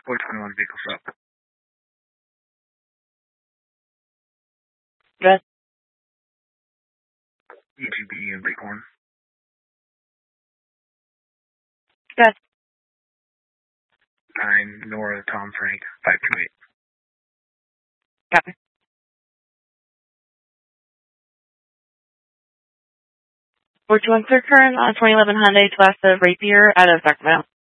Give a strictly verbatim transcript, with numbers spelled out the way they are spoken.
four twenty-one vehicle stop. Good. E G B and Bighorn. Good. nine Nora Tom Frank, five two eight. Copy. four two one Clear Current on twenty eleven Hyundai Tucson Rapier out of Sacramento.